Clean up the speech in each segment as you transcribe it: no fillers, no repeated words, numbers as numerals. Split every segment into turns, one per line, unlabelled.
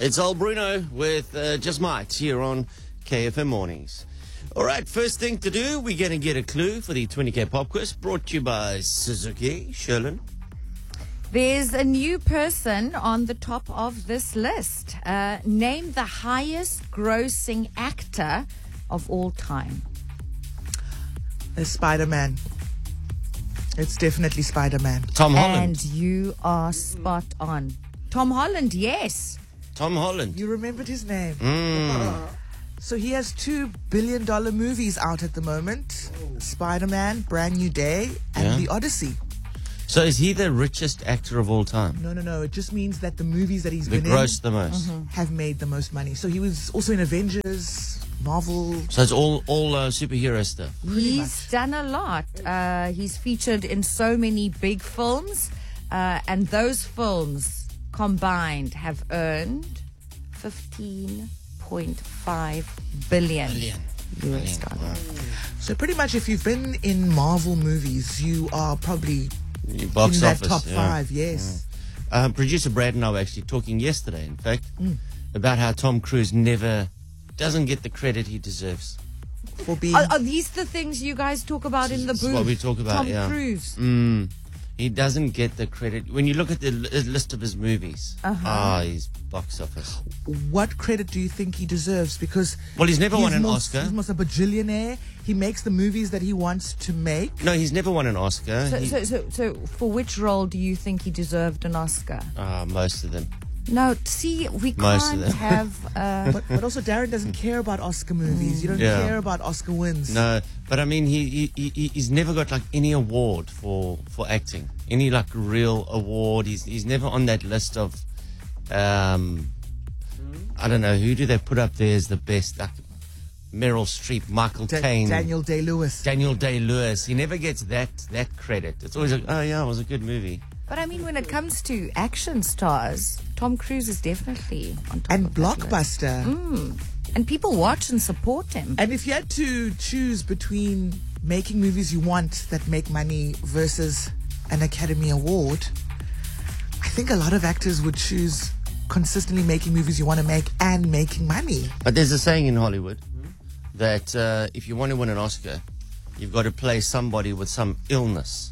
It's old Bruno with Just Might here on KFM Mornings. All right, first thing to do, we're going to get a clue for the 20K Pop Quiz brought to you by Suzuki. Sherlyn?
There's a new person on the top of this list. Name the highest grossing actor of all time.
It's Spider-Man. It's definitely Spider-Man.
Tom Holland.
And you are spot on. Tom Holland, yes.
Tom Holland.
You remembered his name. So he has $2 billion movies out at the moment. Spider-Man, Brand New Day, and The Odyssey.
So is he the richest actor of all time?
No. It just means that the movies that he's
The
been
gross
in
the most.
have made the most money. So he was also in Avengers, Marvel.
So it's all superhero stuff.
He's done a lot. He's featured in so many big films, and those films combined have earned 15.5 billion US dollars.
Wow.
So pretty much if you've been in Marvel movies, you are probably
Box
in that
office,
top
yeah.
5, yes.
Producer Brad and I were actually talking yesterday, in fact, about how Tom Cruise never doesn't get the credit he deserves.
For being
Are these the things you guys talk about in the
This
booth?
is what we talk about,
Tom
yeah.
Cruise.
He doesn't get the credit. When you look at the list of his movies, his box office.
what credit do you think he deserves? Because
Well, he's never won an Oscar.
He's almost a bajillionaire. He makes the movies that he wants to make.
No, he's never won an Oscar.
So for which role do you think he deserved an Oscar?
Most of them.
No, see, we
Most of
can't
them.
have.
But also Darren doesn't care about Oscar movies. You don't
Yeah.
care about Oscar wins.
No, but I mean, he's never got like any award for acting, any like real award. He's never on that list of, I don't know, who do they put up there as the best? Like Meryl Streep, Michael Caine,
Daniel Day-Lewis.
Daniel Day-Lewis. He never gets that credit. It's always like, oh yeah, it was a good movie.
But I mean, when it comes to action stars, Tom Cruise is definitely on top
And
of that list.
Blockbuster.
And people watch and support him.
And if you had to choose between making movies you want that make money versus an Academy Award, I think a lot of actors would choose consistently making movies you want to make and making money.
But there's a saying in Hollywood that if you want to win an Oscar, you've got to play somebody with some illness.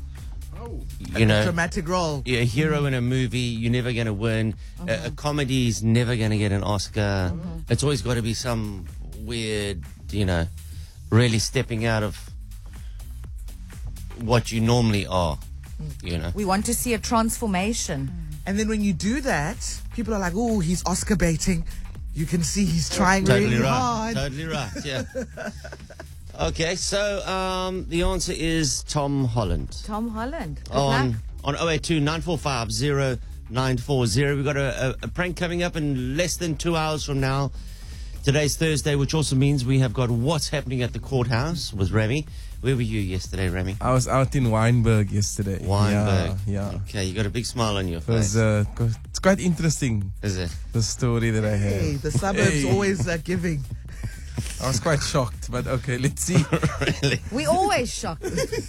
You know,
Dramatic role.
you're a hero in a movie, you're never going to win. A comedy is never going to get an Oscar. It's always got to be some weird, really stepping out of what you normally are,
We want to see a transformation.
And then when you do that, people are like, oh, he's Oscar baiting. You can see he's trying
Totally
really
right.
hard.
Totally right, yeah. Okay, so the answer is Tom Holland.
Tom Holland. Good
On
luck.
082 945 0940. We've got a prank coming up in less than 2 hours from now. Today's Thursday, which also means we have got What's Happening at the Courthouse with Remy. Where were you yesterday, Remy?
I was out in Wynberg yesterday.
Wynberg.
Yeah.
Okay, you got a big smile on your
It was,
face.
it's quite interesting,
Is it?
the story that I had.
Hey, the suburbs always giving.
I was quite shocked, but okay, let's see.
Really?
We always shocked.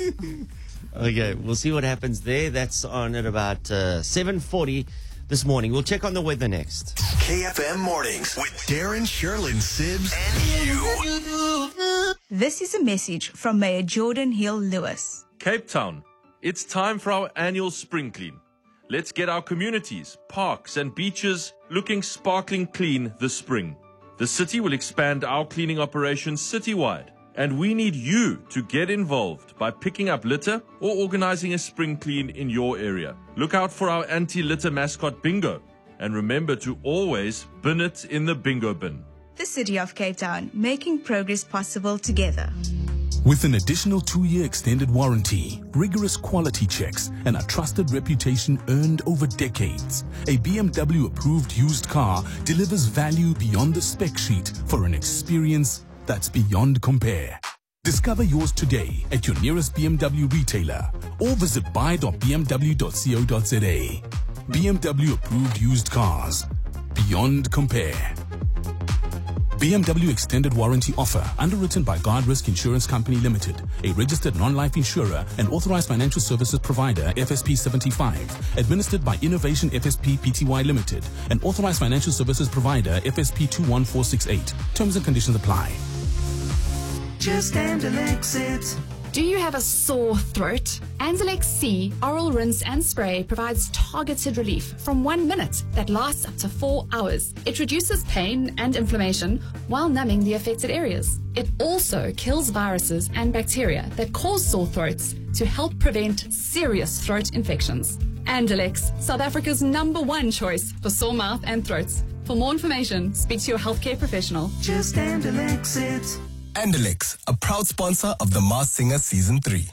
Okay, we'll see what happens there. That's on at about 7:40 this morning. We'll check on the weather next.
KFM Mornings with Darren, Sherlyn, Sibbs, and you.
This is a message from Mayor Jordan Hill Lewis.
Cape Town, it's time for our annual spring clean. Let's get our communities, parks and beaches looking sparkling clean this spring. The city will expand our cleaning operations citywide, and we need you to get involved by picking up litter or organizing a spring clean in your area. Look out for our anti-litter mascot bingo, and remember to always bin it in the bingo bin.
The City of Cape Town, making progress possible together.
With an additional 2-year extended warranty, rigorous quality checks, and a trusted reputation earned over decades, a BMW-approved used car delivers value beyond the spec sheet for an experience that's beyond compare. Discover yours today at your nearest BMW retailer or visit buy.bmw.co.za. BMW-approved used cars. Beyond compare. BMW Extended Warranty Offer, underwritten by Guard Risk Insurance Company Limited, a registered non-life insurer and authorized financial services provider, FSP 75, administered by Innovation FSP Pty Limited, an authorized financial services provider, FSP 21468. Terms and conditions apply.
Just Anzalex it.
Do you have a sore throat? Anzalex C Oral Rinse and Spray provides targeted relief from 1 minute that lasts up to 4 hours. It reduces pain and inflammation while numbing the affected areas. It also kills viruses and bacteria that cause sore throats to help prevent serious throat infections. Anzalex, South Africa's #1 choice for sore mouth and throats. For more information, speak to your healthcare professional.
Just Anzalex it.
Anzalex, a proud sponsor of The Masked Singer Season 3.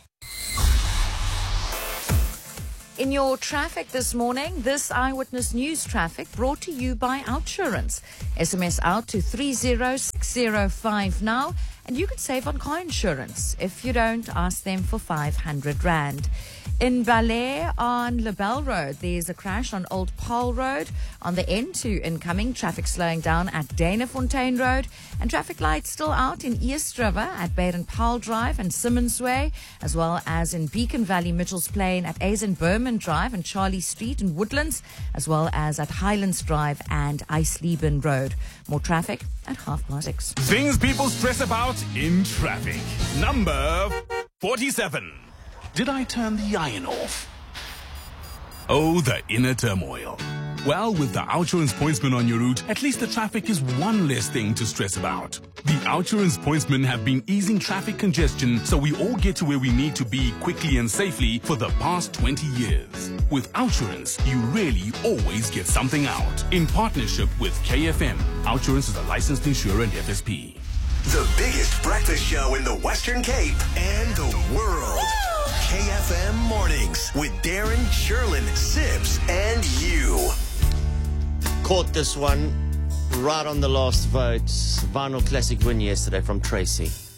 In your traffic this morning, this Eyewitness News traffic brought to you by Outsurance. SMS out to 306059 now, and you can save on car insurance. If you don't, ask them for 500 Rand. In Ballet on Labelle Road, there's a crash on Old Paul Road. On the N2 incoming, traffic slowing down at Danafontein Road. And traffic lights still out in East River at Baden-Powell Drive and Simmons Way, as well as in Beacon Valley, Mitchell's Plain at Azen Berman Drive and Charlie Street in Woodlands, as well as at Highlands Drive and Eisleben Road. More traffic at 6:30.
Things people stress about in traffic. Number 47. Did I turn the iron off? Oh, the inner turmoil. Well, with the Outsurance Pointsmen on your route, at least the traffic is one less thing to stress about. The Outsurance Pointsmen have been easing traffic congestion so we all get to where we need to be quickly and safely for the past 20 years. With Outsurance, you really always get something out. In partnership with KFM, Outsurance is a licensed insurer and FSP.
The biggest breakfast show in the Western Cape and the world. KFM Mornings with Darren, Sherlin, Sibs, and you.
Caught this one right on the last vote. Vinyl Classic win yesterday from Tracy.